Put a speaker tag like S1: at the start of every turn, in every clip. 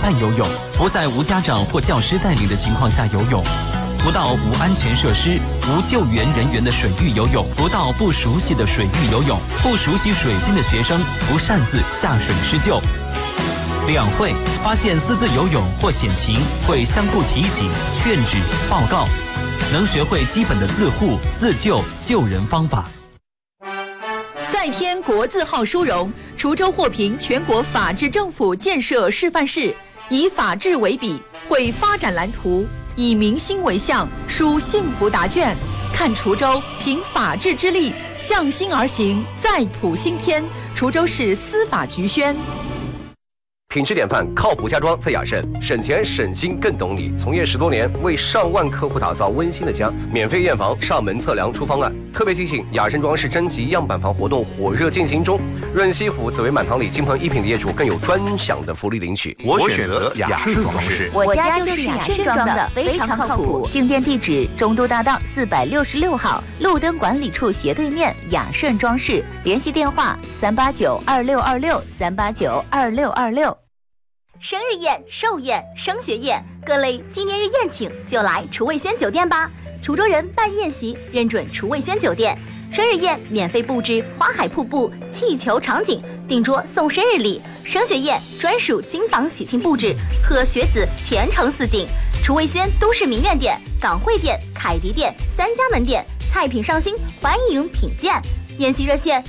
S1: 带游泳，不在无家长或教师带领的情况下游泳，不到无安全设施、无救援人员的水域游泳，不到不熟悉的水域游泳，不熟悉水性的学生不擅自下水施救。两会发现私自游泳或险情，会相互提醒、劝止、报告，能学会基本的自护、自救、救人方法。
S2: 再添国字号殊荣，滁州获评全国法治政府建设示范市，以法治为笔，绘发展蓝图，以民心为向，书幸福答卷。看滁州凭法治之力，向心而行，再谱新篇。滁州市司法局宣。
S3: 品质典范，靠谱家装在雅盛，省钱省心更懂你。从业10多年，为上万客户打造温馨的家，免费验房、上门测量出方案。特别提醒，雅盛装饰征集样板房活动火热进行中，润西府紫薇满堂里金鹏一品的业主更有专享的福利领取。
S4: 我选择雅盛装饰，
S5: 我家就是雅盛装的，非常靠谱。进店地址：中都大道466号，路灯管理处斜对面，雅盛装饰。联系电话3892626，3892626。生日宴、寿宴、升学宴，各类纪念日宴请就来厨卫轩酒店吧。滁州人办宴席认准厨卫轩酒店，生日宴免费布置花海瀑布、气球场景，订桌送生日礼；升学宴专属金榜喜庆布置，贺学子前程似锦。厨卫轩都市名苑店、港汇店、凯迪店3家门店，菜品上新，欢迎品鉴。宴席热线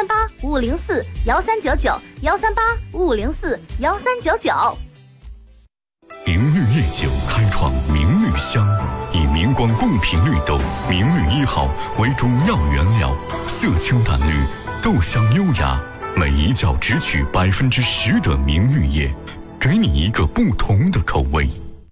S5: 13855041399，13855041399。
S6: 明绿夜酒开创明绿香，以明光贡品绿豆明绿1号为主要原料，色清淡绿，豆香优雅，每一角只取10%的明绿叶，给你一个不同的口味。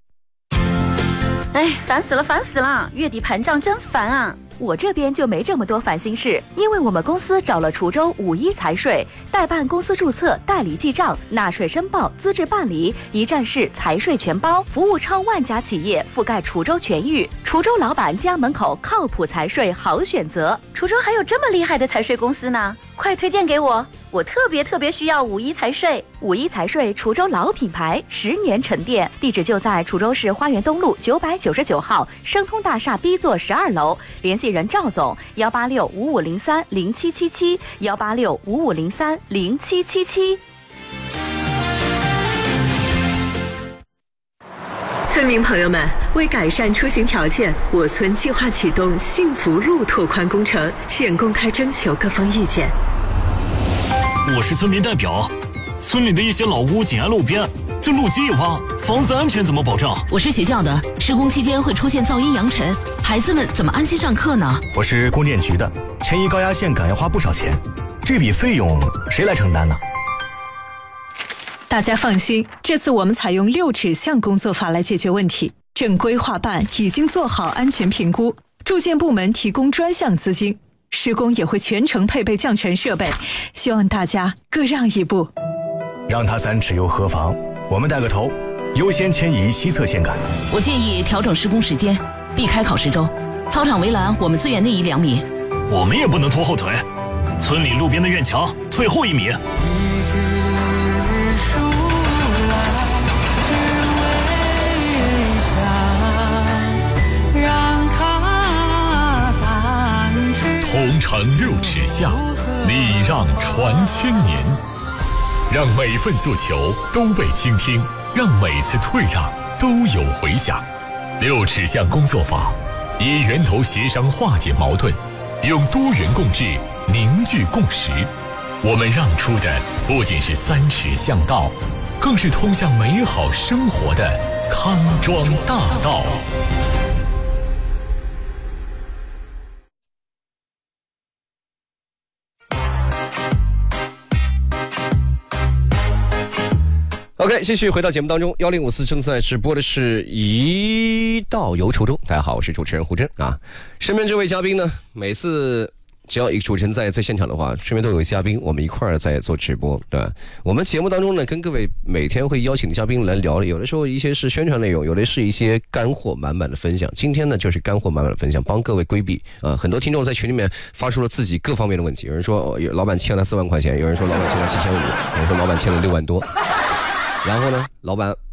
S7: 哎，烦死了！月底盘账真烦啊！我这边就没这么多烦心事，因为我们公司找了滁州51财税，代办公司注册、代理记账、纳税申报、资质办理，一站式财税全包，服务超万家企业，覆盖滁州全域。滁州老板家门口靠谱财税好选择。滁州还有这么厉害的财税公司呢，快推荐给我！我特别需要51财税。51财税滁州老品牌，10年沉淀，地址就在滁州市花园东路999号生通大厦 B 座12楼，联系人赵总18655030777，18655030777。
S8: 村民朋友们，为改善出行条件，我村计划启动幸福路拓宽工程，现公开征求各方意见。
S9: 我是村民代表，村里的一些老屋紧挨路边，这路基一挖，房子安全怎么保障？
S10: 我是学校的，施工期间会出现噪音扬尘，孩子们怎么安心上课呢？
S11: 我是供电局的，迁移高压线杆要花不少钱，这笔费用谁来承担呢？
S12: 大家放心，这次我们采用6指向工作法来解决问题。正规划办已经做好安全评估，住建部门提供专项资金，施工也会全程配备降尘设备，希望大家各让一步。
S11: 让他3尺又何妨？我们带个头，优先迁移西侧线杆。
S10: 我建议调整施工时间，避开考试周。操场围栏我们自远内移2米。
S9: 我们也不能拖后腿，村里路边的院墙退后1米。
S6: 同城6尺下，礼让传千年，让每份诉求都被倾听，让每次退让都有回响。6尺向工作法以源头协商化解矛盾，用多元共治凝聚共识。我们让出的不仅是3尺向道，更是通向美好生活的康庄大道。
S3: OK， 继续回到节目当中，1054正在直播的是一道游滁州。大家好，我是主持人胡真啊。身边这位嘉宾呢，每次只要一个主持人在现场的话，身边都有一嘉宾，我们一块儿在做直播，对吧？我们节目当中呢，跟各位每天会邀请嘉宾来聊，有的时候一些是宣传内容，有的是一些干货满满的分享。今天呢，就是干货满满的分享，帮各位规避啊。很多听众在群里面发出了自己各方面的问题，有人说老板欠了4万块钱，有人说老板欠了7500，有人说老板欠了6万多。然后呢，老板